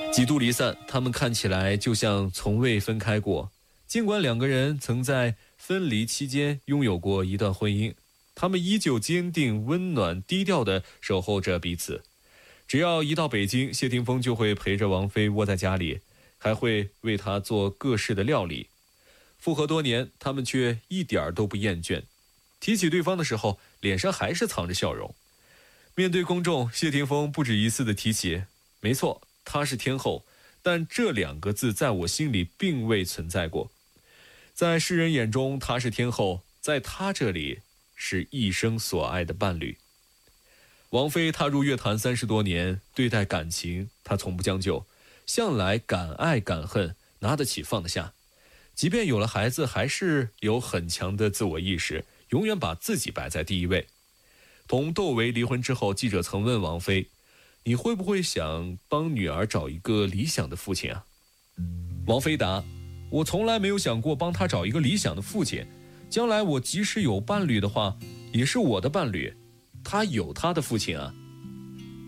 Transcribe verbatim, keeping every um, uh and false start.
几度离散，他们看起来就像从未分开过。尽管两个人曾在分离期间拥有过一段婚姻，他们依旧坚定、温暖、低调地守候着彼此。只要一到北京，谢霆锋就会陪着王菲窝在家里，还会为她做各式的料理。复合多年，他们却一点都不厌倦。提起对方的时候，脸上还是藏着笑容。面对公众，谢霆锋不止一次地提起，没错，她是天后，但这两个字在我心里并未存在过。在世人眼中她是天后，在她这里是一生所爱的伴侣。王菲踏入乐坛三十多年，对待感情她从不将就，向来敢爱敢恨，拿得起放得下。即便有了孩子，还是有很强的自我意识，永远把自己摆在第一位。同窦唯离婚之后，记者曾问王菲，你会不会想帮女儿找一个理想的父亲啊？王菲答，我从来没有想过帮她找一个理想的父亲，将来我即使有伴侣的话，也是我的伴侣，他有他的父亲啊。